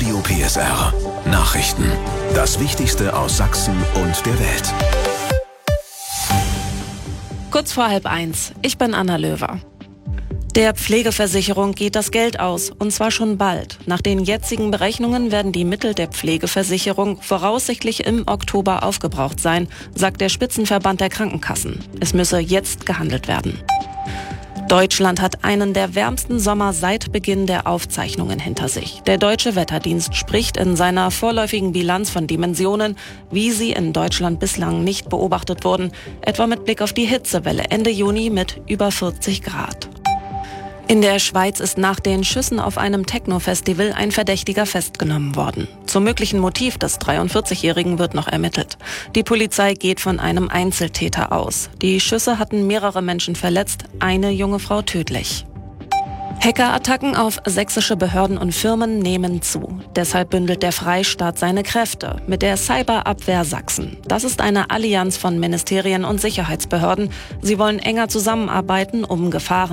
Radio PSR. Nachrichten. Das Wichtigste aus Sachsen und der Welt. Kurz vor 12:30. Ich bin Anna Löwer. Der Pflegeversicherung geht das Geld aus, und zwar schon bald. Nach den jetzigen Berechnungen werden die Mittel der Pflegeversicherung voraussichtlich im Oktober aufgebraucht sein, sagt der Spitzenverband der Krankenkassen. Es müsse jetzt gehandelt werden. Deutschland hat einen der wärmsten Sommer seit Beginn der Aufzeichnungen hinter sich. Der Deutsche Wetterdienst spricht in seiner vorläufigen Bilanz von Dimensionen, wie sie in Deutschland bislang nicht beobachtet wurden, etwa mit Blick auf die Hitzewelle Ende Juni mit über 40 Grad. In der Schweiz ist nach den Schüssen auf einem Techno-Festival ein Verdächtiger festgenommen worden. Zum möglichen Motiv des 43-Jährigen wird noch ermittelt. Die Polizei geht von einem Einzeltäter aus. Die Schüsse hatten mehrere Menschen verletzt, eine junge Frau tödlich. Hackerattacken auf sächsische Behörden und Firmen nehmen zu. Deshalb bündelt der Freistaat seine Kräfte mit der Cyberabwehr Sachsen. Das ist eine Allianz von Ministerien und Sicherheitsbehörden. Sie wollen enger zusammenarbeiten, um Gefahren